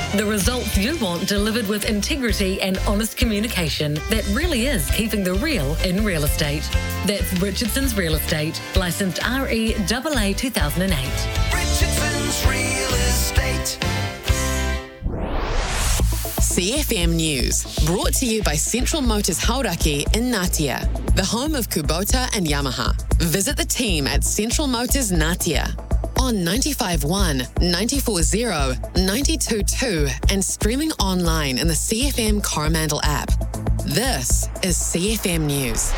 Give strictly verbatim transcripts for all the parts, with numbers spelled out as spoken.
The results you want delivered with integrity and honest communication that really is keeping the real in real estate. That's Richardson's Real Estate, licensed R E A A two thousand eight. Richardson's Real Estate. C F M News, brought to you by Central Motors Hauraki in Ngatea, the home of Kubota and Yamaha. Visit the team at Central Motors Ngatea on ninety-five point one, ninety-four point zero, ninety-two point two and streaming online in the C F M Coromandel app. This is C F M News.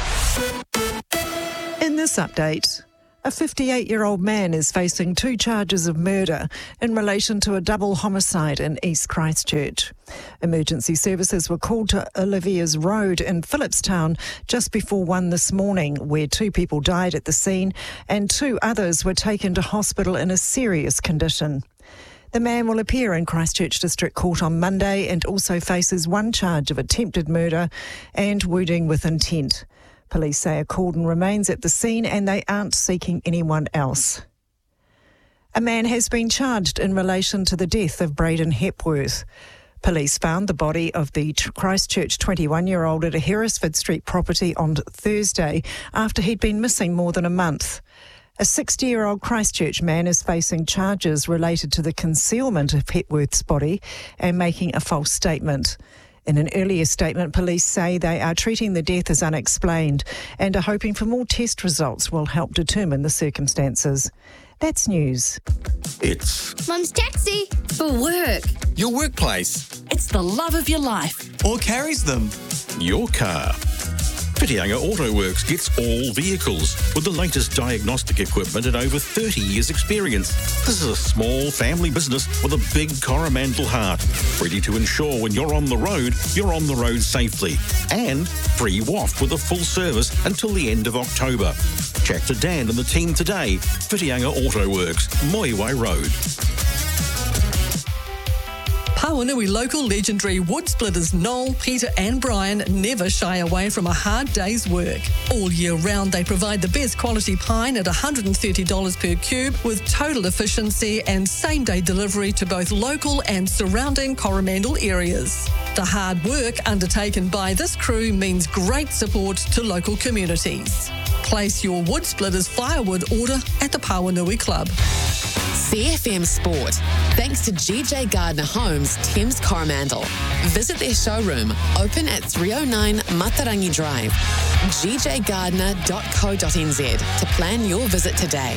In this update, a fifty-eight-year-old man is facing two charges of murder in relation to a double homicide in East Christchurch. Emergency services were called to Olivia's Road in Phillipstown just before one this morning, where two people died at the scene and two others were taken to hospital in a serious condition. The man will appear in Christchurch District Court on Monday and also faces one charge of attempted murder and wounding with intent. Police say a cordon remains at the scene and they aren't seeking anyone else. A man has been charged in relation to the death of Braden Hepworth. Police found the body of the Christchurch twenty-one-year-old at a Herrisford Street property on Thursday after he'd been missing more than a month. A sixty-year-old Christchurch man is facing charges related to the concealment of Hepworth's body and making a false statement. In an earlier statement, police say they are treating the death as unexplained and are hoping for more test results will help determine the circumstances. That's news. It's Mum's taxi. For work. your workplace, It's the love of your life. or carries them. your car. Whitianga Auto Works gets all vehicles with the latest diagnostic equipment and over thirty years experience. This is a small family business with a big Coromandel heart, ready to ensure when you're on the road, you're on the road safely. And free W A F with a full service until the end of October. Chat to Dan and the team today. Whitianga Auto Works, Moiwai Road. Pawanui local legendary wood splitters Noel, Peter and Brian never shy away from a hard day's work. All year round they provide the best quality pine at one hundred thirty dollars per cube with total efficiency and same-day delivery to both local and surrounding Coromandel areas. The hard work undertaken by this crew means great support to local communities. Place your wood splitters firewood order at the Pawanui Club. C F M Sport, thanks to G J Gardner Homes, Thames Coromandel. Visit their showroom, open at three oh nine Matarangi Drive, g j gardner dot co dot n z to plan your visit today.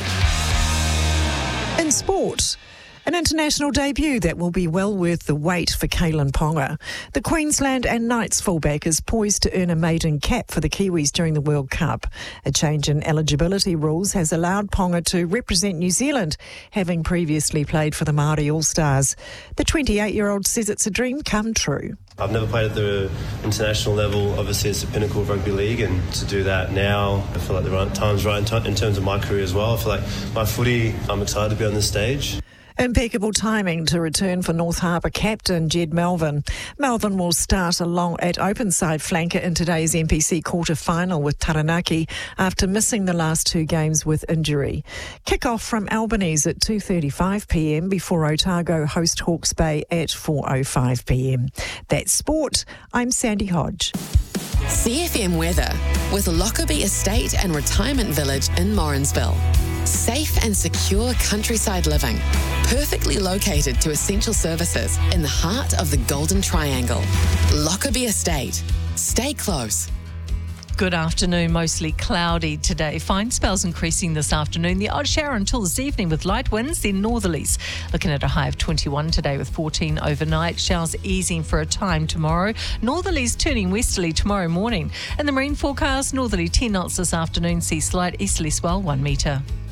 In sport, an international debut that will be well worth the wait for Kalyn Ponga. The Queensland and Knights fullback is poised to earn a maiden cap for the Kiwis during the World Cup. A change in eligibility rules has allowed Ponga to represent New Zealand, having previously played for the Māori All-Stars. The twenty-eight-year-old says it's a dream come true. I've never played at the international level. Obviously, it's the pinnacle of rugby league, and to do that now, I feel like the right time's right in, t- in terms of my career as well. I feel like my footy, I'm excited to be on this stage. Impeccable timing to return for North Harbour captain Jed Melvin. Melvin will start along at openside flanker in today's N P C quarter-final with Taranaki after missing the last two games with injury. Kick-off from Albanese at two thirty-five p m before Otago host Hawke's Bay at four oh five p m. That's sport. I'm Sandy Hodge. C F M weather with Lockerbie Estate and Retirement Village in Morrinsville. Safe and secure countryside living, perfectly located to essential services in the heart of the Golden Triangle. Lockerbie Estate. Stay close. Good afternoon. Mostly cloudy today. Fine spells increasing this afternoon. The odd shower until this evening with light winds, then northerlies. Looking at a high of twenty-one today with fourteen overnight. Showers easing for a time tomorrow. Northerlies turning westerly tomorrow morning. In the marine forecast, northerly ten knots this afternoon. Sea slight, easterly swell one metre.